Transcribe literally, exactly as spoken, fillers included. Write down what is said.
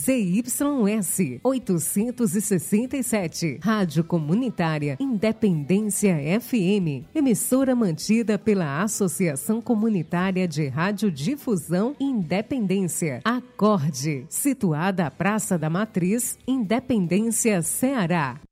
Z Y S oitocentos e sessenta e sete, Rádio Comunitária Independência F M, emissora mantida pela Associação Comunitária de Radiodifusão Independência, Acorde, situada à Praça da Matriz, Independência, Ceará.